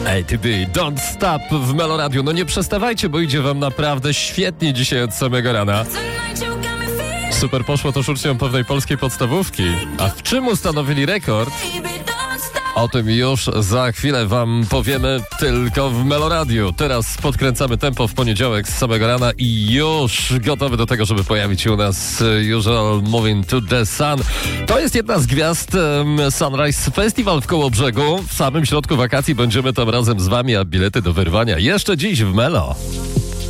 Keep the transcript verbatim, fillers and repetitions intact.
A T B, Don't Stop w Meloradiu. No nie przestawajcie, bo idzie wam naprawdę świetnie dzisiaj od samego rana. Super poszło to uczniom pewnej polskiej podstawówki. A w czym ustanowili rekord? O tym już za chwilę wam powiemy tylko w Meloradiu. Teraz podkręcamy tempo w poniedziałek z samego rana i już gotowy do tego, żeby pojawić się u nas Usual Moving to the Sun. To jest jedna z gwiazd um, Sunrise Festival w Kołobrzegu. W samym środku wakacji będziemy tam razem z wami, a bilety do wyrwania jeszcze dziś w Melo.